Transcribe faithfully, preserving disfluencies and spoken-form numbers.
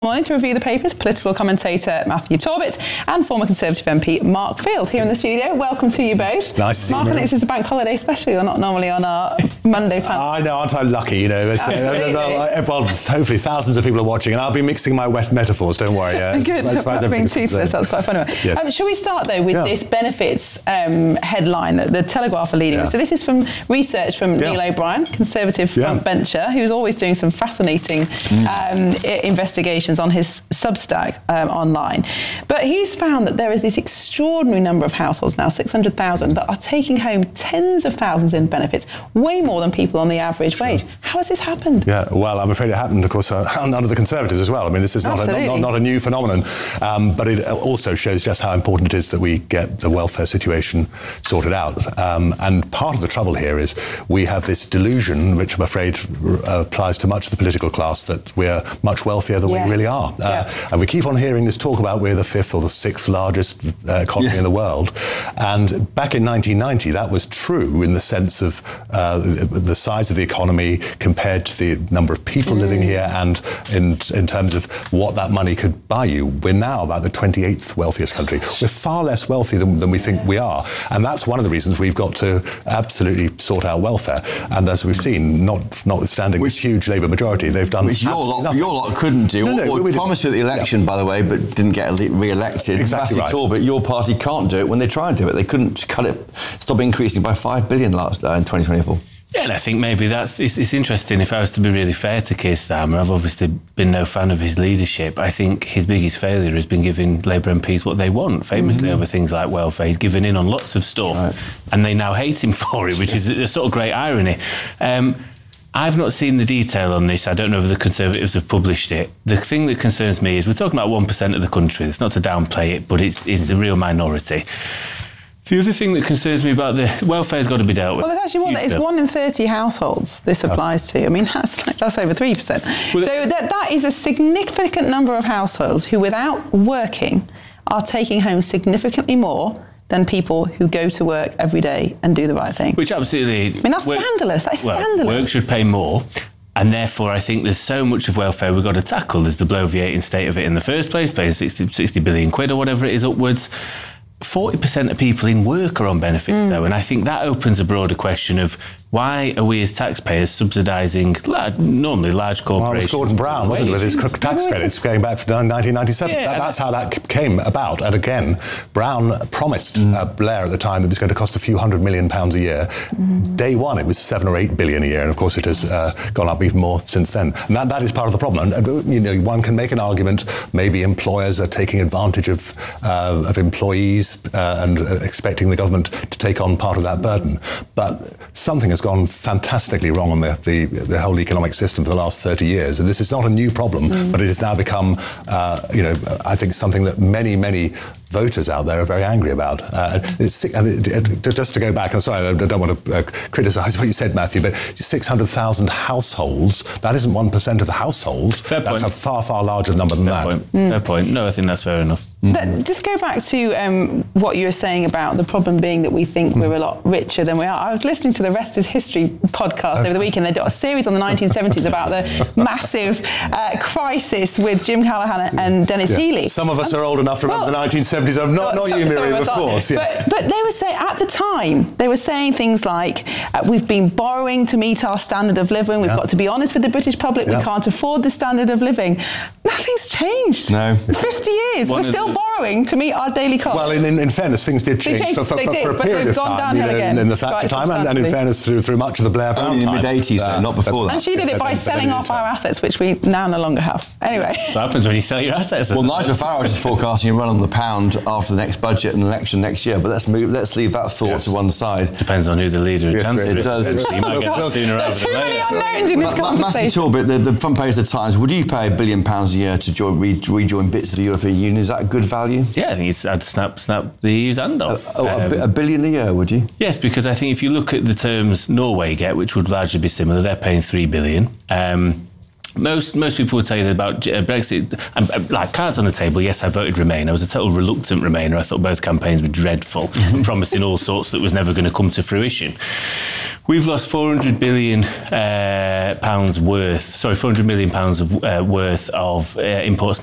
Morning to review the papers, political commentator Matthew Talbot and former Conservative M P Mark Field here in the studio. Welcome to you both. Nice to see Mark, you. I think this is a bank holiday special. You're not normally on our Monday panel. I know, aren't I lucky? You know, it's, uh, well, hopefully thousands of people are watching, and I'll be mixing my wet metaphors. Don't worry. Yeah, Good. That's being toothless. That's quite a funny one. Yes. Um, shall we start though with yeah. this benefits um, headline that the Telegraph are leading yeah. with? So this is from research from yeah. Neil O'Brien, Conservative yeah. frontbencher, who's always doing some fascinating mm. um, I- investigations on his Substack um, online. But he's found that there is this extraordinary number of households now, six hundred thousand, that are taking home tens of thousands in benefits, way more than people on the average sure. wage. How has this happened? Yeah, well, I'm afraid it happened, of course, uh, under the Conservatives as well. I mean, this is not a, not, not a new phenomenon, um, but it also shows just how important it is that we get the welfare situation sorted out. Um, and part of the trouble here is we have this delusion, which I'm afraid uh, applies to much of the political class, that we're much wealthier than yes. we really are. Uh, yeah. And we keep on hearing this talk about we're the fifth or the sixth largest uh, economy yeah. in the world. And back in nineteen ninety, that was true in the sense of uh, the size of the economy compared to the number of people mm. living here, and in, in terms of what that money could buy you. We're now about the twenty-eighth wealthiest country. We're far less wealthy than, than we think we are. And that's one of the reasons we've got to absolutely sort out welfare. And as we've seen, not, notwithstanding which, this huge Labour majority, they've done which your lot, nothing. Your lot couldn't do. No, no, or we promised at the election, yeah. by the way, but didn't get re-elected. Exactly Matthew right. Talbot, your party can't do it when they try and do it. They couldn't cut it, stop increasing by five billion last uh, in twenty twenty-four. Yeah, and I think maybe that's it's, it's interesting. If I was to be really fair to Keir Starmer, I've obviously been no fan of his leadership. I think his biggest failure has been giving Labour M Ps what they want, famously mm-hmm. over things like welfare. He's given in on lots of stuff, right. and they now hate him for it, which is a sort of great irony. Um, I've not seen the detail on this. I don't know if the Conservatives have published it. The thing that concerns me is we're talking about one percent of the country. It's not to downplay it, but it's, it's a real minority. The other thing that concerns me about the welfare's got to be dealt with. Well, it's actually one, it's one in thirty households this applies to. I mean, that's like, that's over three percent. Well, so that, that is a significant number of households who, without working, are taking home significantly more than people who go to work every day and do the right thing. Which absolutely... I mean, that's work, scandalous. That is well, scandalous. Work should pay more. And therefore, I think there's so much of welfare we've got to tackle. There's the bloviating state of it in the first place, paying sixty, sixty billion quid or whatever it is upwards. forty percent of people in work are on benefits, mm. though, and I think that opens a broader question of why are we as taxpayers subsidising large, normally large corporations? Well, it was Gordon Brown, wasn't it, with his tax credits going back to nineteen ninety-seven. Yeah, that, that's how that came about. And again, Brown promised mm. uh, Blair at the time it was going to cost a few hundred million pounds a year. Mm. Day one, it was seven or eight billion a year, and of course it has uh, gone up even more since then. And that, that is part of the problem. And, you know, one can make an argument, maybe employers are taking advantage of, uh, of employees uh, and uh, expecting the government to take on part of that burden. But something has gone fantastically wrong on the, the, the whole economic system for the last thirty years. And this is not a new problem, mm. but it has now become, uh, you know, I think something that many, many voters out there are very angry about. Uh, it's, and it, it, just to go back, and sorry, I don't want to uh, criticise what you said, Matthew, but six hundred thousand households, that isn't one percent of the households. Fair that's point. a far, far larger number than fair that. Point. Mm. Fair point. No, I think that's fair enough. Mm. Just go back to um, what you were saying about the problem being that we think mm. we're a lot richer than we are. I was listening to the Rest is History podcast over the weekend. They did a series on the nineteen seventies about the massive uh, crisis with Jim Callaghan and Dennis yeah. Healey. Some of us and, are old enough to remember well, the nineteen seventies. I'm not, not you, Miriam, of course. Yes. But, but they were saying, at the time, they were saying things like, uh, we've been borrowing to meet our standard of living. We've yeah. got to be honest with the British public. Yeah. We can't afford the standard of living. Nothing's changed. No. fifty years. One we're still the... borrowing to meet our daily costs. Well, in, in, in fairness, things did change. They changed, so for, they for, did, for a but period they've of gone time, you know, again. in the Thatcher time, and, and in fairness, through, through much of the Blair Brown Only time. in the mid-eighties, uh, not before that. And she did it by selling off our assets, which we now no longer have. Anyway. What happens when you sell your assets? Well, Nigel Farage is forecasting a run on the pound after the next budget and election next year, but let's move. Let's leave that thought yes. to one side. Depends on who the leader of yes, Chancellor it does. is. You might get that sooner rather than later. There are too many unknowns in this Ma- conversation. Matthew Talbot, the, the front page of the Times, would you pay a billion pounds a year to join, re- rejoin bits of the European Union? Is that a good value? Yeah, I think it's, I'd snap, snap the E U's hand off. A, oh, um, a, a billion a year, would you? Yes, because I think if you look at the terms Norway get, which would largely be similar, they're paying three billion. Um, Most most people would say that about Brexit, um, like cards on the table, yes, I voted Remain. I was a total reluctant Remainer. I thought both campaigns were dreadful and promising all sorts that was never going to come to fruition. We've lost four hundred billion uh, pounds worth, sorry, four hundred million pounds of uh, worth of uh, imports